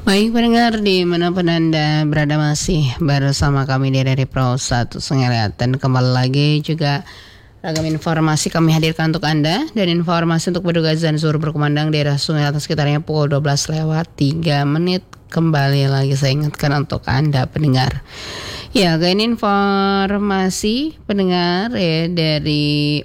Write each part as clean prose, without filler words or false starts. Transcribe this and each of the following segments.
Baik pendengar dimanapun Anda berada masih bersama kami dari Pro 1 Sengeliat. Dan kembali lagi juga ragam informasi kami hadirkan untuk Anda. Dan informasi untuk petugas dan seluruh berkumandang daerah Sungai atas sekitarnya pukul 12:03. Kembali lagi saya ingatkan untuk Anda pendengar. Ya, ini informasi pendengar ya dari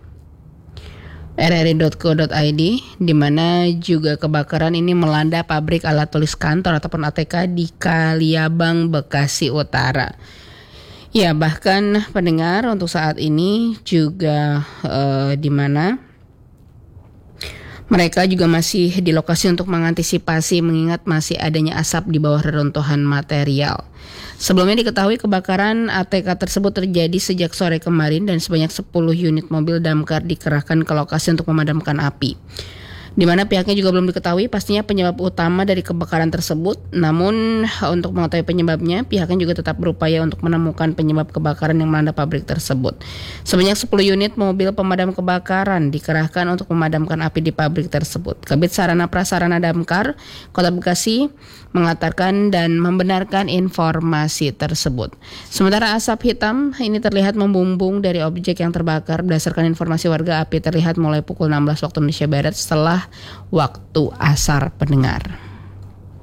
rri.co.id, di mana juga kebakaran ini melanda pabrik alat tulis kantor ataupun ATK di Kaliabang, Bekasi Utara. Ya, bahkan pendengar untuk saat ini juga di mana mereka juga masih di lokasi untuk mengantisipasi mengingat masih adanya asap di bawah reruntuhan material. Sebelumnya diketahui kebakaran ATK tersebut terjadi sejak sore kemarin dan sebanyak 10 unit mobil damkar dikerahkan ke lokasi untuk memadamkan api. Di mana pihaknya juga belum diketahui pastinya penyebab utama dari kebakaran tersebut. Namun untuk mengetahui penyebabnya, pihaknya juga tetap berupaya untuk menemukan penyebab kebakaran yang melanda pabrik tersebut. Sebanyak 10 unit mobil pemadam kebakaran dikerahkan untuk memadamkan api di pabrik tersebut. Kabid Sarana Prasarana Damkar Kota Bekasi mengatakan dan membenarkan informasi tersebut. Sementara asap hitam ini terlihat membumbung dari objek yang terbakar. Berdasarkan informasi warga, api terlihat mulai pukul 16 waktu Indonesia Barat setelah waktu asar pendengar.